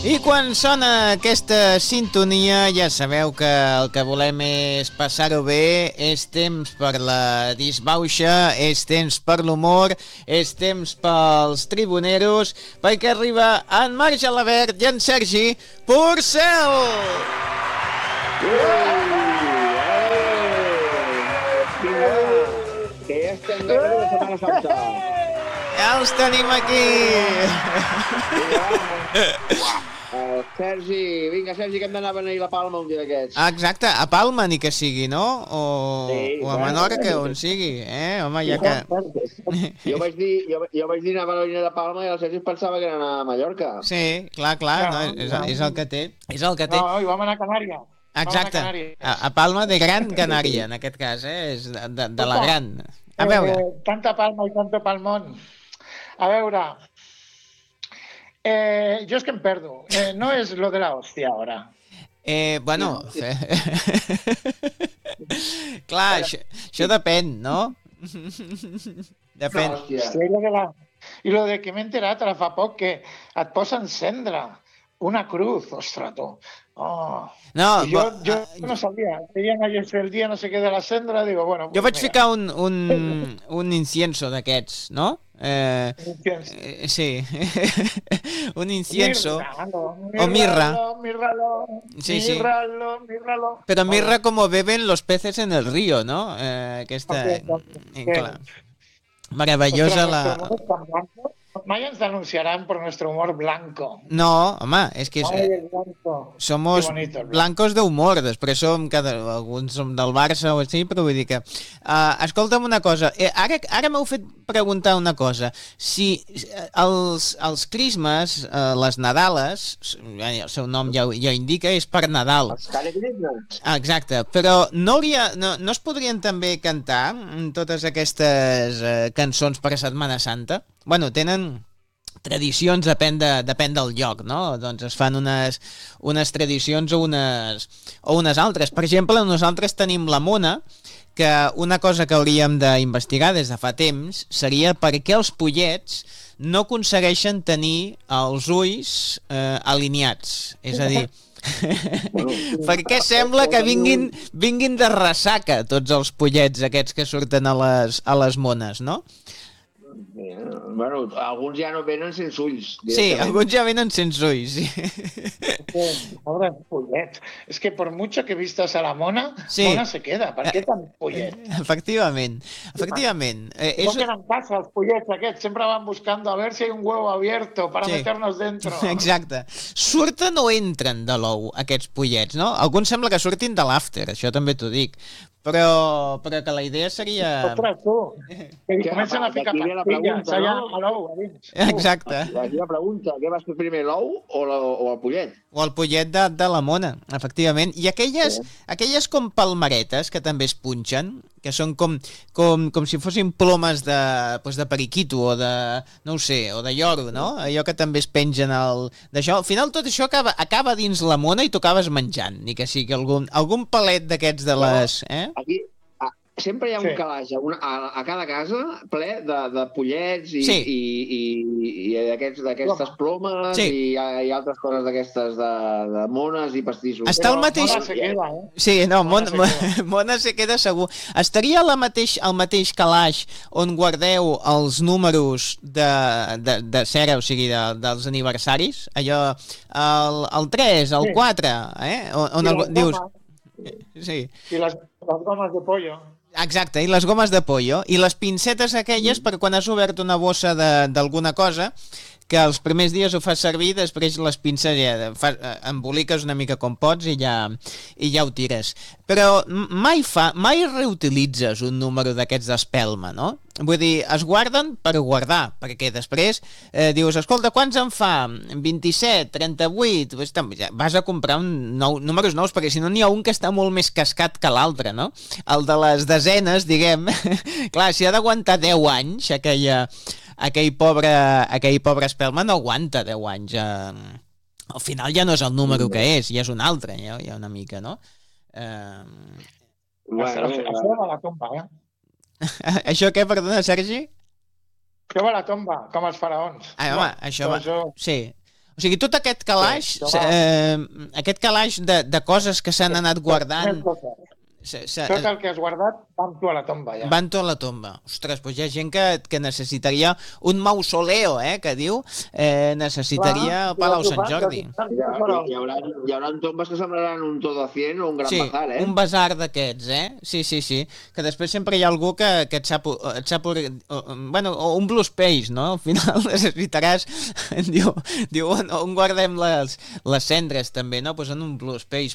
I quan sona aquesta sintonia ja sabeu que el que volem és passar-ho bé, és temps per la disbauxa, és temps per l'humor, és temps pels tribuneros, perquè arriba en Marc Gelabert i en Sergi Porcel! Que ja estem de la Setmana Santa. Ja els tenim aquí! Sergi, vinga, Sergi, que hem d'anar a beneir la Palma un dia d'aquests. Exacte, a Palma ni que sigui, no? O a Menorca, on sigui, home, ja que... Jo vaig dir anar a beneir la Palma i el Sergi pensava que era anar a Mallorca. Sí, clar, no, és el que té. És el que té. No, i vam anar a Canària. Exacte, a Palma de Gran Canària, en aquest cas, és de la Gran. A veure... Tanta Palma i tanta Palmón. A veure... jo és que em perdo. No és lo de la hòstia, ara. Bueno... Clar, això depèn, no? Depèn. I lo de que m'he enterat ara fa poc que et posen cendra. Una cruz, ostres, tu. Oh. No, jo no sabia. Deien el dia no sé què de la cendra, digo, bueno... Jo vaig ficar un incienso d'aquests, no? Sí. Un incienso. O mirra. Mírralo. Pero mirra como beben los peces en el río, ¿no? Aquesta... Clar. Meravellosa la... Mai ens denunciaran por nuestro humor blanco. No, home, és que somos blancos de humor, després alguns som del Barça o així, però vull dir que... Escolta'm una cosa, ara m'heu fet preguntar una cosa. Si els crismes, les Nadales, el seu nom ja indica, és per Nadal. Els carecrismes. Exacte, però no es podrien també cantar totes aquestes cançons per Setmana Santa? Bueno, tenen tradicions, depèn del lloc, no? Doncs es fan unes tradicions o unes altres. Per exemple, nosaltres tenim la mona, que una cosa que hauríem d'investigar des de fa temps seria per què els pollets no aconsegueixen tenir els ulls alineats. És a dir, per què sembla que vinguin de ressaca tots els pollets aquests que surten a les mones, no? Bueno, alguns ja no venen sense ulls. Sí, alguns ja venen sense ulls, sí. Pobre pollet. És que per mucho que vistas a la mona, sí. Mona se queda. Per què tan pollet? Efectivament. No queden casa els pollets aquests. Sempre van buscando a ver si hay un huevo abierto para meternos dentro. Exacte. Surten o entren de l'ou aquests pollets, no? Alguns sembla que surtin de l'after, això també t'ho dic. Però que la idea seria... Ostres, tu, que comencen a ficar pastilles allà a l'ou. Exacte. Aquí la pregunta, què vas fer primer, l'ou o el pollet? O el pollet de la mona, efectivament. I aquelles com palmeretes que també es punxen, que són com si fossin plomes de periquito o de, no ho sé, o de lloro, no? Allò que també es pengen d'això. Al final tot això acaba dins la mona i t'ho acabes menjant, ni que sigui algun palet d'aquests de les... Aquí sempre hi ha un calaix a cada casa ple de pollets i d'aquestes plomes i altres coses d'aquestes de mones i pastissos. Està el mateix... Mona se queda, Sí, no, mona se queda segur. Estaria al mateix calaix on guardeu els números de cera, o sigui, dels aniversaris? Allò, el 3, el 4, on dius... Sí. I les gomes de pollo. Exacte, i les gomes de pollo. I les pincetes aquelles per quan has obert una bossa d'alguna cosa, que els primers dies ho fas servir, després les pinces emboliques una mica com pots i ja ho tires. Però mai reutilitzes un número d'aquests d'espelma, no? Vull dir, es guarden per guardar, perquè després dius, escolta, quants en fa? 27, 38... Vas a comprar números nous, perquè si no n'hi ha un que està molt més cascat que l'altre, no? El de les desenes, diguem... Clar, si ha d'aguantar 10 anys, aquell pobre espelma no aguanta 10 anys. Al final ja no és el número que és, ja és un altre, ja una mica, no? Això va a la tomba, Això què, perdona, Sergi? Això va a la tomba, com els faraons. Home, això va... Sí. O sigui, tot aquest calaix, de coses que s'han anat guardant... Tot el que has guardat, van tu a la tomba, ja. Van tu a la tomba. Ostres, doncs hi ha gent que necessitaria un mausoleo, que diu, necessitaria el Palau Sant Jordi. Hi haurà tombes que semblaran un todo a 100 o un gran bazar, un bazar d'aquests, Sí. Que després sempre hi ha algú que et sap... Bueno, un Blue Space, no? Al final necessitaràs... Diu, on guardem les cendres, també, no? Doncs en un Blue Space.